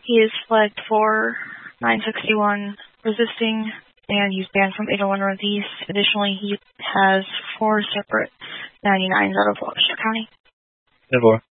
He is flagged for 961 resisting, and he's banned from 801 Northeast. Additionally, he has 4 separate 99s out of Waukesha County. 10-4.